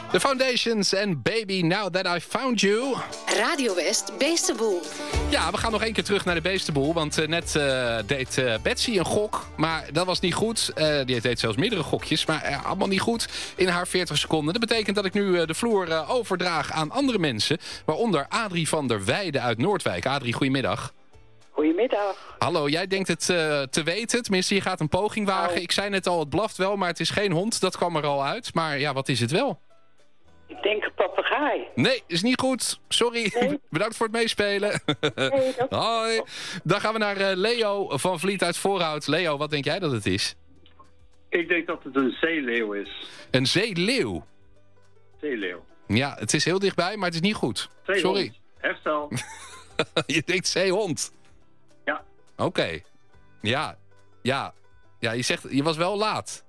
The Foundations en Baby Now That I Found You. Radio West Beestenboel. Ja, we gaan nog één keer terug naar de Beestenboel. Want net deed Betsy een gok, maar dat was niet goed. Die deed zelfs meerdere gokjes, maar allemaal niet goed in haar 40 seconden. Dat betekent dat ik nu de vloer overdraag aan andere mensen. Waaronder Adrie van der Weijden uit Noordwijk. Adrie, goedemiddag. Goedemiddag. Hallo, jij denkt het te weten. Tenminste, je gaat een poging wagen. Ik zei net al, het blaft wel, maar het is geen hond. Dat kwam er al uit. Maar ja, wat is het wel? Ik denk een papegaai. Nee, is niet goed. Sorry. Nee. Bedankt voor het meespelen. Nee, Hoi. Dan gaan we naar Leo van Vliet uit Voorhout. Leo, wat denk jij dat het is? Ik denk dat het een zeeleeuw is. Een zeeleeuw? Zeeleeuw. Ja, het is heel dichtbij, maar het is niet goed. Zeehond. Sorry. Herstel. Je denkt zeehond? Ja. Oké. Ja. Ja, je zegt, je was wel laat.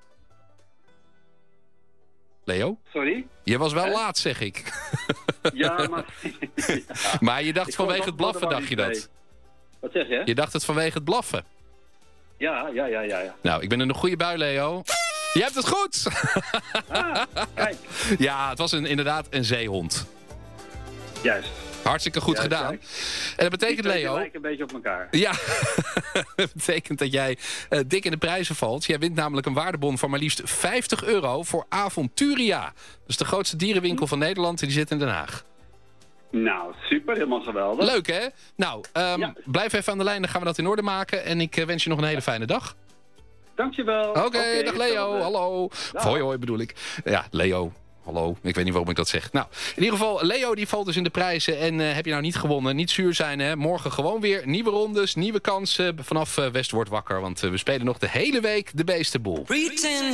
Leo? Sorry? Je was wel laat, zeg ik. Ja, maar... ja. Maar je dacht vanwege het blaffen, dacht je dat? Wat zeg je? Je dacht het vanwege het blaffen? Ja. Nou, ik ben in een goede bui, Leo. Je hebt het goed! Kijk. Ja, het was inderdaad een zeehond. Juist. Hartstikke goed gedaan. Kijk. En dat betekent, Leo... Die lijken een beetje op elkaar. Ja, dat betekent dat jij dik in de prijzen valt. Jij wint namelijk een waardebon van maar liefst €50 voor Avonturia. Dat is de grootste dierenwinkel van Nederland en die zit in Den Haag. Nou, super. Helemaal geweldig. Leuk, hè? Nou, blijf even aan de lijn, dan gaan we dat in orde maken. En ik wens je nog een hele fijne dag. Dankjewel. Oké, dag Leo. Hallo. Hoi, bedoel ik. Ja, Leo. Hallo, ik weet niet waarom ik dat zeg. Nou, in ieder geval, Leo die valt dus in de prijzen. En heb je nou niet gewonnen, niet zuur zijn, hè? Morgen gewoon weer nieuwe rondes, nieuwe kansen vanaf West wordt wakker. Want we spelen nog de hele week de Beestenboel.